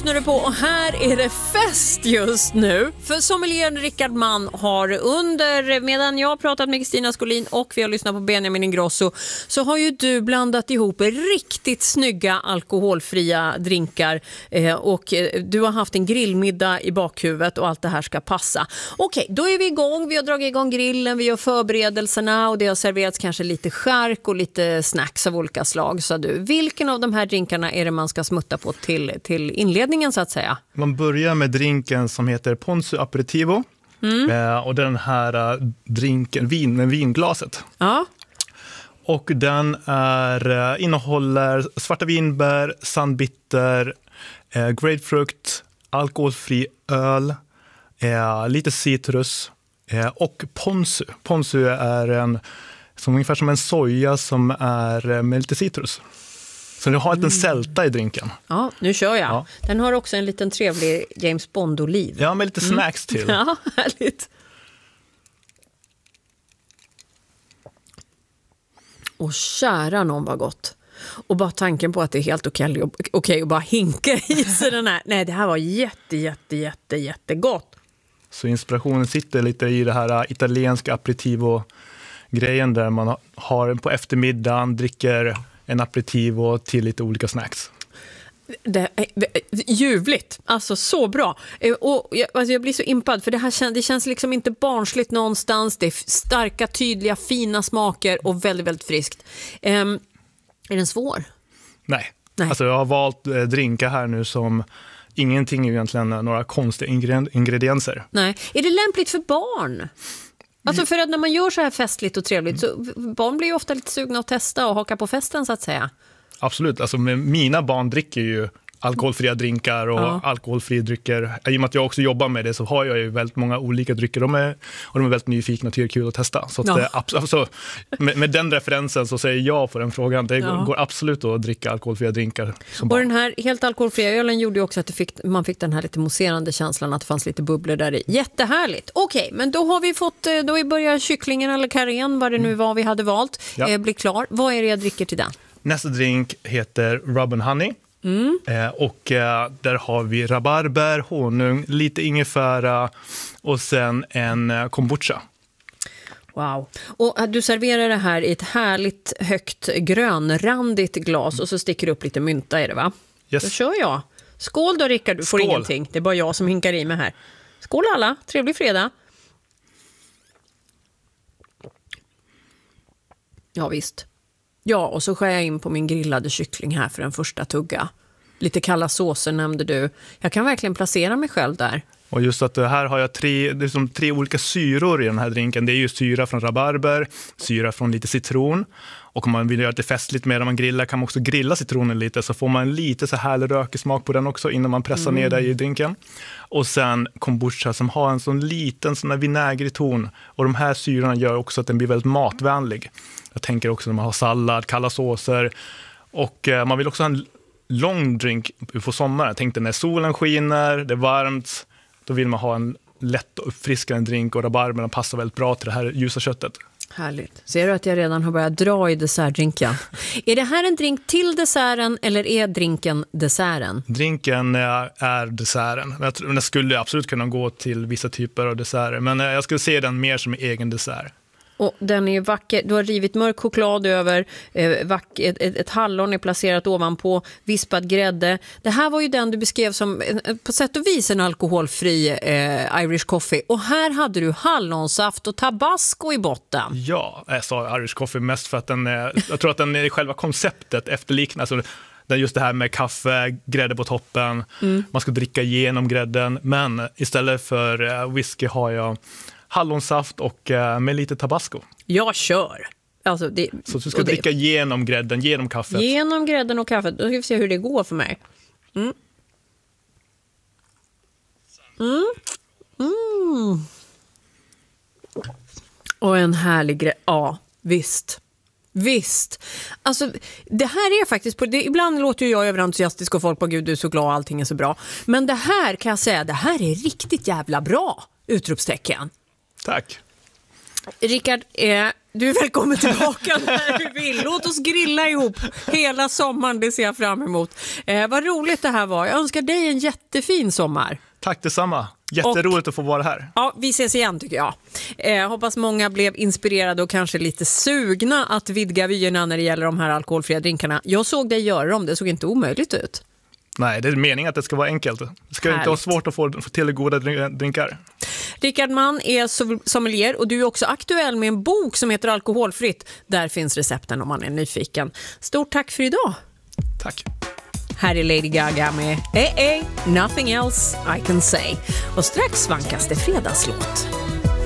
lyssnar du på och här är det fest just nu. För sommelieren Rickard Mann har medan jag har pratat med Kristina Skolin och vi har lyssnat på Benjamin Ingrosso, så har ju du blandat ihop riktigt snygga alkoholfria drinkar och du har haft en grillmiddag i bakhuvudet och allt det här ska passa. Okej, då är vi igång. Vi har dragit igång grillen, vi gör förberedelserna och det har serverats kanske lite skärk och lite snacks av olika slag. Så du, vilken av de här drinkarna är det man ska smutta på till inledningen så att säga? Man börjar med drinken som heter Ponzu Aperitivo och den här drinken, vinglaset. Ja. Och den innehåller svarta vinbär, sandbitter, grapefrukt, alkoholfri öl, lite citrus och ponzu. Ponzu är ungefär som en soja som är med lite citrus. Så du har en sälta i drinken. Ja, nu kör jag. Ja. Den har också en liten trevlig James Bond-oliv. Ja, med lite snacks till. Ja, härligt. Och kära någon var gott. Och bara tanken på att det är helt okej att bara hinka i sig den här. Nej, det här var jättegott. Så inspirationen sitter lite i det här italienska aperitivo-grejen där man har på eftermiddagen, dricker en aperitivo till lite olika snacks. Det är ljuvligt, alltså så bra. Och jag blir så impad för det känns liksom inte barnsligt någonstans. Det är starka, tydliga, fina smaker och väldigt, väldigt friskt. Är den svår? Nej. Alltså jag har valt drinkar här nu som ingenting är egentligen några konstiga ingredienser. Nej. Är det lämpligt för barn? Alltså för att när man gör så här festligt och trevligt så barn blir ju ofta lite sugna att testa och haka på festen så att säga. Absolut, alltså mina barn dricker ju alkoholfria drinkar och alkoholfria drycker. I och med att jag också jobbar med det så har jag ju väldigt många olika drycker. De är väldigt nyfikna och tycker det är kul att testa. Så att alltså, med den referensen så säger jag på den frågan. Det går absolut att dricka alkoholfria drinkar som barn. Och den här helt alkoholfria ölen gjorde ju också att man fick den här lite mousserande känslan att det fanns lite bubblor där i. Jättehärligt. Okej, men då har vi då börjar kycklingen eller karén, vad det nu var vi hade valt, bli klar. Vad är det jag dricker till den? Nästa drink heter Rub and Honey. Och där har vi rabarber, honung, lite ingefära och sen en kombucha. Wow. Och du serverar det här i ett härligt högt grönrandigt glas och så sticker du upp lite mynta i det, va? Yes. Då kör jag. Skål då Rickard, du får ingenting. Det är bara jag som hinkar i mig här. Skål alla, trevlig fredag. Ja visst. Ja, och så skär jag in på min grillade kyckling här för en första tugga. Lite kalla såser nämnde du. Jag kan verkligen placera mig själv där. Och just att här har jag tre olika syror i den här drinken. Det är ju syra från rabarber, syra från lite citron. Och om man vill göra det festligt med när man grillar kan man också grilla citronen lite. Så får man lite så härlig rökig smak på den också innan man pressar ner det i drinken. Och sen kombucha som har en sån liten sån här vinägrig ton. Och de här syrorna gör också att den blir väldigt matvänlig. Jag tänker också när man har sallad, kalla såser. Och man vill också ha en lång drink på sommaren. Jag tänkte när solen skiner, det är varmt, då vill man ha en lätt och uppfriskande drink och rabarberna passar väldigt bra till det här ljusa köttet. Härligt. Ser du att jag redan har börjat dra i dessertdrinken? Är det här en drink till desserten eller är drinken desserten? Drinken är desserten. Den skulle absolut kunna gå till vissa typer av desserter, men jag skulle se den mer som egen dessert. Och den är vacker. Du har rivit mörk choklad över, ett hallon är placerat ovanpå, vispad grädde. Det här var ju den du beskrev som på sätt och vis en alkoholfri Irish coffee. Och här hade du hallonsaft och tabasco i botten. Ja, jag sa Irish coffee mest för att jag tror att den är själva konceptet efterliknar. Alltså, just det här med kaffe, grädde på toppen. Man ska dricka igenom grädden. Men istället för whisky har jag hallonsaft och med lite tabasco. Jag kör. Alltså så du ska dricka genom grädden, genom kaffet. Genom grädden och kaffet. Då ska vi se hur det går för mig. Och en härlig grej. Ja, visst. Visst. Alltså, det här är faktiskt ibland låter ju jag överentusiastisk och folk på gud du är så glad och allting är så bra. Men det här kan jag säga, det här är riktigt jävla bra. Utropstecken. Tack. Rickard, Du är välkommen tillbaka när du vill. Låt oss grilla ihop hela sommaren, det ser jag fram emot. Vad roligt det här var. Jag önskar dig en jättefin sommar. Tack detsamma. Jätteroligt att få vara här. Ja, vi ses igen tycker jag. Hoppas många blev inspirerade och kanske lite sugna att vidga vyerna när det gäller de här alkoholfria drinkarna. Jag såg dig göra dem, det såg inte omöjligt ut. Nej, det är meningen att det ska vara enkelt. Det ska inte vara svårt att få till goda drinkar. Rickard Mann är sommelier och du är också aktuell med en bok som heter Alkoholfritt. Där finns recepten om man är nyfiken. Stort tack för idag. Tack. Här är Lady Gaga med Nothing Else I Can Say. Och strax vankas det fredagslåt.